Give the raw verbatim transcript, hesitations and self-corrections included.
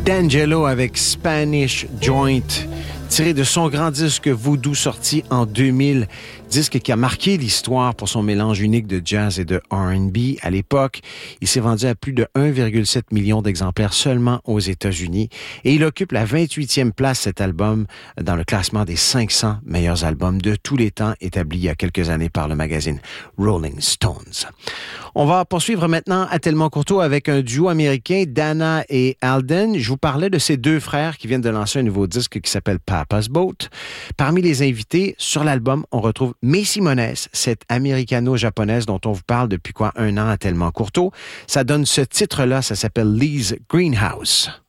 D'Angelo avec Spanish Joint, tiré de son grand disque Voodoo sorti en deux mille, disque qui a marqué l'histoire pour son mélange unique de jazz et de R and B. À l'époque, il s'est vendu à plus de un virgule sept million d'exemplaires seulement aux États-Unis et il occupe la vingt-huitième place, cet album, dans le classement des cinq cents meilleurs albums de tous les temps établi il y a quelques années par le magazine Rolling Stones. On va poursuivre maintenant à Tellement Courteau avec un duo américain, Dana et Alden. Je vous parlais de ces deux frères qui viennent de lancer un nouveau disque qui s'appelle Papa's Boat. Parmi les invités sur l'album, on retrouve Mae Simones, cette américano-japonaise dont on vous parle depuis quoi un an à Tellement Courteau. Ça donne ce titre-là, ça s'appelle Lee's Greenhouse.